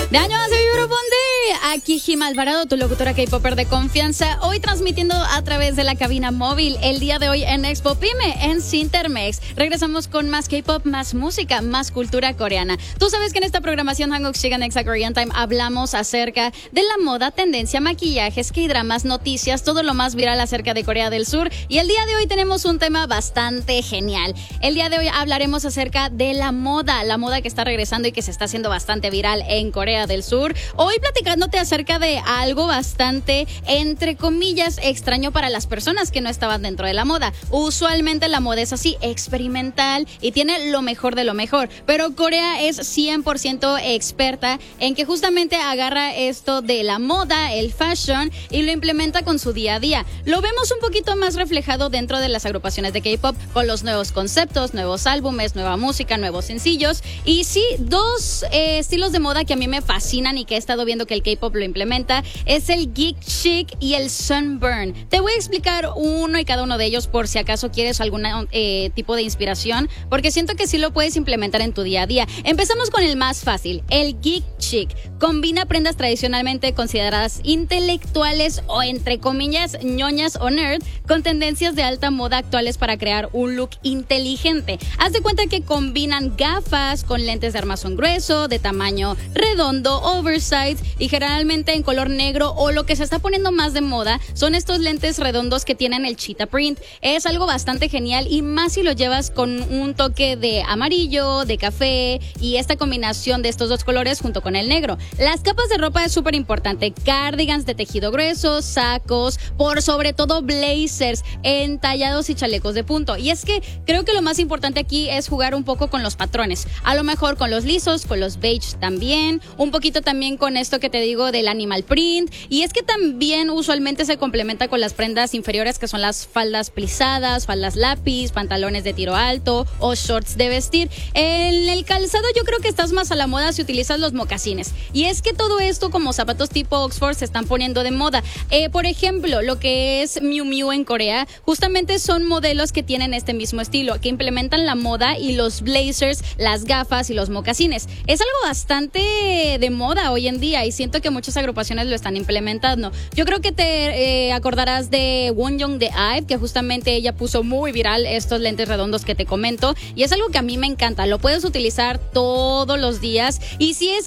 De año hace aquí Jim Alvarado, tu locutora K-Popper de confianza, hoy transmitiendo a través de la cabina móvil el día de hoy en Expo Pyme, en Cintermex. Regresamos con más K-Pop, más música, más cultura coreana. Tú sabes que en esta programación Hanguk Chigan Exa Korean Time hablamos acerca de la moda, tendencia, maquillajes, K-dramas, noticias, todo lo más viral acerca de Corea del Sur. Y el día de hoy tenemos un tema bastante genial. El día de hoy hablaremos acerca de la moda que está regresando y que se está haciendo bastante viral en Corea del Sur. Hoy platicándote acerca de algo bastante, entre comillas, extraño para las personas que no estaban dentro de la moda. Usualmente la moda es así, experimental y tiene lo mejor de lo mejor. Pero Corea es 100% experta en que justamente agarra esto de la moda, el fashion, y lo implementa con su día a día. Lo vemos un poquito más reflejado dentro de las agrupaciones de K-pop, con los nuevos conceptos, nuevos álbumes, nueva música, nuevos sencillos. Y sí, dos estilos de moda que a mí me fascinan y que he estado viendo que el K-pop lo implementa es el geek chic y el sunburn. Te voy a explicar uno y cada uno de ellos por si acaso quieres algún tipo de inspiración, porque siento que sí lo puedes implementar en tu día a día. Empezamos con el más fácil, el geek chic. Combina prendas tradicionalmente consideradas intelectuales o entre comillas ñoñas o nerd con tendencias de alta moda actuales para crear un look inteligente. Haz de cuenta que combinan gafas con lentes de armazón grueso, de tamaño redondo, oversize y generalmente en color negro, o lo que se está poniendo más de moda son estos lentes redondos que tienen el cheetah print. Es algo bastante genial y más si lo llevas con un toque de amarillo, de café y esta combinación de estos dos colores junto con el negro. Las capas de ropa es súper importante, cardigans de tejido grueso, sacos, por sobre todo blazers, entallados y chalecos de punto. Y es que creo que lo más importante aquí es jugar un poco con los patrones, a lo mejor con los lisos, con los beige también, un poquito también con esto que te digo del animal print, y es que también usualmente se complementa con las prendas inferiores que son las faldas plisadas, faldas lápiz, pantalones de tiro alto o shorts de vestir. En el calzado yo creo que estás más a la moda si utilizas los mocasines, y es que todo esto como zapatos tipo Oxford se están poniendo de moda. Por ejemplo, lo que es Miu Miu en Corea, justamente son modelos que tienen este mismo estilo, que implementan la moda y los blazers, las gafas y los mocasines. Es algo bastante de moda hoy en día y siento que muchas agrupaciones lo están implementando. Yo creo que te acordarás de Wonyoung de IVE, que justamente ella puso muy viral estos lentes redondos que te comento, y es algo que a mí me encanta. Lo puedes utilizar todos los días, y si es